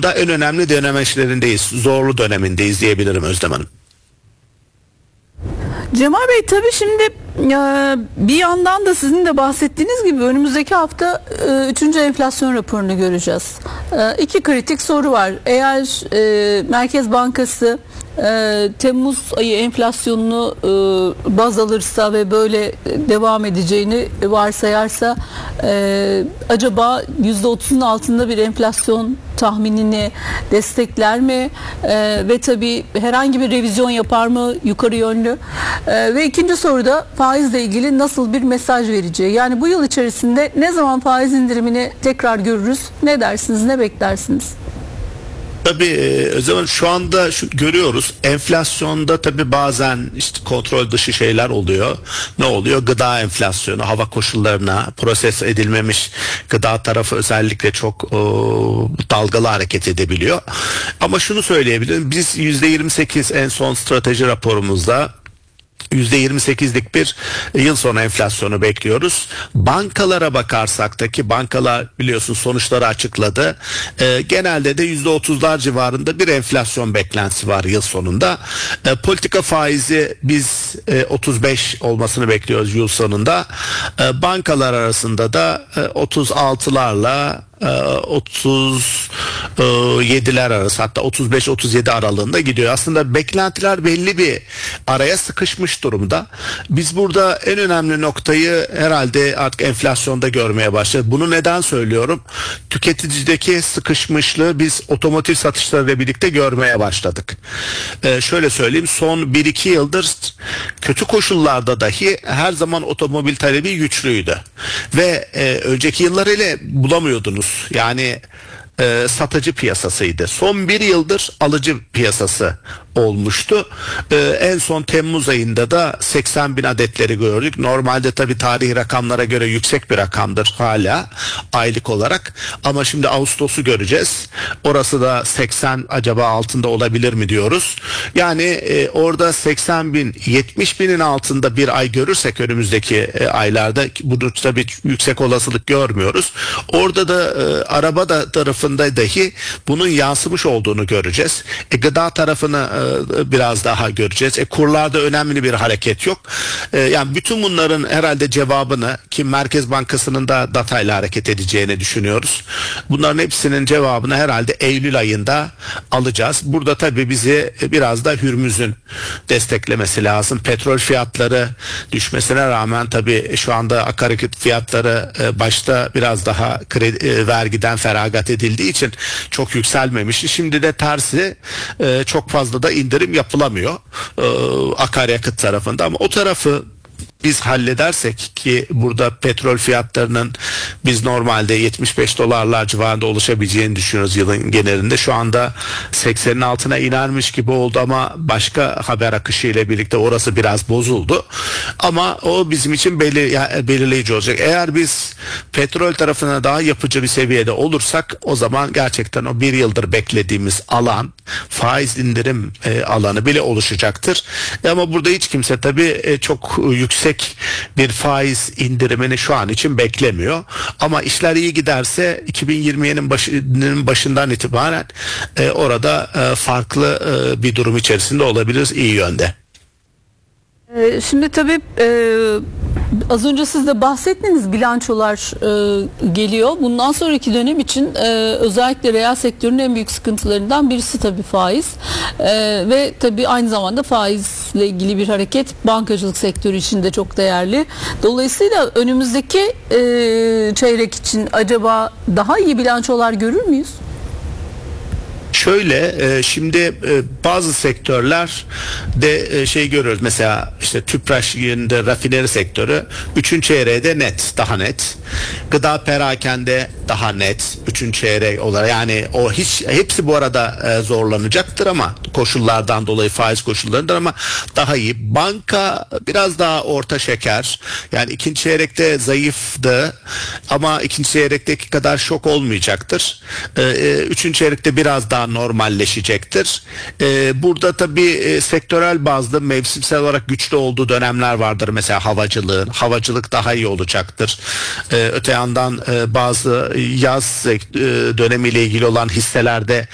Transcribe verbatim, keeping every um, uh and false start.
da en önemli dönemeçlerindeyiz. Zorlu dönemindeyiz diyebilirim Özlem Hanım. Cemal Bey, tabii şimdi e, bir yandan da sizin de bahsettiğiniz gibi önümüzdeki hafta e, üçüncü enflasyon raporunu göreceğiz. E, iki kritik soru var. Eğer e, Merkez Bankası e, Temmuz ayı enflasyonunu e, baz alırsa ve böyle devam edeceğini varsayarsa e, acaba yüzde otuzun altında bir enflasyon tahminini destekler mi? E, ve tabii herhangi bir revizyon yapar mı yukarı yönlü? E, ve ikinci soruda faizle ilgili nasıl bir mesaj vereceği. Yani bu yıl içerisinde ne zaman faiz indirimini tekrar görürüz? Ne dersiniz, ne beklersiniz? Tabii o zaman şu anda şu, görüyoruz enflasyonda tabii bazen işte kontrol dışı şeyler oluyor. Ne oluyor? Gıda enflasyonu, hava koşullarına, proses edilmemiş gıda tarafı özellikle çok o, dalgalı hareket edebiliyor. Ama şunu söyleyebilirim, biz yüzde yirmi sekiz en son strateji raporumuzda yüzde yirmi sekizlik bir yıl sonu enflasyonu bekliyoruz. Bankalara bakarsak da, ki bankalar biliyorsun sonuçları açıkladı. E, genelde de yüzde otuzlar civarında bir enflasyon beklentisi var yıl sonunda. E, politika faizi biz e, otuz beş olmasını bekliyoruz yıl sonunda. E, bankalar arasında da e, otuz altılarla otuz yediler arası, hatta otuz beş otuz yedi aralığında gidiyor. Aslında beklentiler belli bir araya sıkışmış durumda. Biz burada en önemli noktayı herhalde artık enflasyonda görmeye başladık. Bunu neden söylüyorum? Tüketicideki sıkışmışlığı biz otomotiv satışlarıyla birlikte görmeye başladık. Ee, şöyle söyleyeyim, son bir iki yıldır kötü koşullarda dahi her zaman otomobil talebi güçlüydü. Ve e, önceki yıllar ile bulamıyordunuz. Yani e, satıcı piyasasıydı. Son bir yıldır alıcı piyasası olmuştu. Ee, en son Temmuz ayında da seksen bin adetleri gördük. Normalde tabii tarihi rakamlara göre yüksek bir rakamdır hala aylık olarak. Ama şimdi Ağustos'u göreceğiz. Orası da seksen acaba altında olabilir mi diyoruz. Yani e, orada seksen bin yetmiş binin altında bir ay görürsek önümüzdeki e, aylarda, bunu tabii yüksek olasılık görmüyoruz. Orada da e, araba da tarafında dahi bunun yansımış olduğunu göreceğiz. E, gıda tarafını e, biraz daha göreceğiz. E, kurlarda önemli bir hareket yok. E, yani bütün bunların herhalde cevabını, ki Merkez Bankası'nın da datayla hareket edeceğini düşünüyoruz. Bunların hepsinin cevabını herhalde Eylül ayında alacağız. Burada tabii bizi biraz da Hürmüz'ün desteklemesi lazım. Petrol fiyatları düşmesine rağmen tabii şu anda akaryakıt fiyatları e, başta biraz daha kredi, e, vergiden feragat edildiği için çok yükselmemişti. Şimdi de tersi, e, çok fazla da indirim yapılamıyor e, akaryakıt tarafında, ama o tarafı biz halledersek, ki burada petrol fiyatlarının biz normalde yetmiş beş dolarlar civarında ulaşabileceğini düşünüyoruz yılın genelinde. Şu anda seksenin altına inermiş gibi oldu ama başka haber akışı ile birlikte orası biraz bozuldu. Ama o bizim için belir, yani belirleyici olacak. Eğer biz petrol tarafına daha yapıcı bir seviyede olursak, o zaman gerçekten o bir yıldır beklediğimiz alan, faiz indirim e, alanı bile oluşacaktır. E, ama burada hiç kimse tabii e, çok yüksek bir faiz indirimini şu an için beklemiyor. Ama işler iyi giderse iki bin yirmi'nin başının başından itibaren e, orada e, farklı e, bir durum içerisinde olabiliriz iyi yönde. Şimdi tabii e, az önce siz de bahsettiğiniz bilançolar e, geliyor. Bundan sonraki dönem için e, özellikle reel sektörün en büyük sıkıntılarından birisi tabii faiz. E, ve tabii aynı zamanda faizle ilgili bir hareket bankacılık sektörü için de çok değerli. Dolayısıyla önümüzdeki e, çeyrek için acaba daha iyi bilançolar görür müyüz? Şöyle e, şimdi e, bazı sektörler de e, şey görüyoruz, mesela işte Tüpraş yerinde rafineri sektörü üçüncü çeyreğe de net, daha net. Gıda perakende daha net üçüncü çeyrek olarak, yani o hiç hepsi bu arada e, zorlanacaktır ama koşullardan dolayı, faiz koşullarından, ama daha iyi. Banka biraz daha orta şeker, yani ikinci çeyrekte zayıftı ama ikinci çeyrekteki kadar şok olmayacaktır. E, e, üçüncü çeyrekte biraz daha normalleşecektir. Ee, burada tabii e, sektörel bazda mevsimsel olarak güçlü olduğu dönemler vardır. Mesela havacılığın, havacılık daha iyi olacaktır. Ee, öte yandan e, bazı yaz e, dönemiyle ilgili olan hisselerde